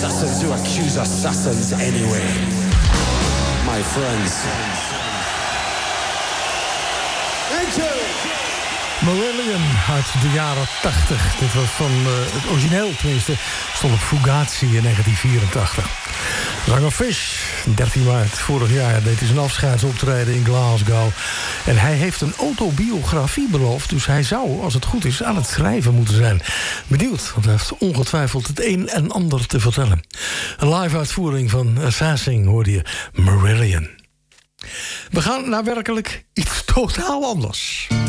assassins who accuse assassins anyway. My friends. Thank you. Marillion uit de jaren 80. Dit was van het origineel, tenminste. Stond op Fugazi in 1984. Zanger Fish, 13 maart vorig jaar deed hij zijn afscheidsoptreden in Glasgow. En hij heeft een autobiografie beloofd. Dus hij zou, als het goed is, aan het schrijven moeten zijn. Benieuwd, want hij heeft ongetwijfeld het een en ander te vertellen. Een live uitvoering van Assassin hoorde je, Marillion. We gaan naar werkelijk iets totaal anders.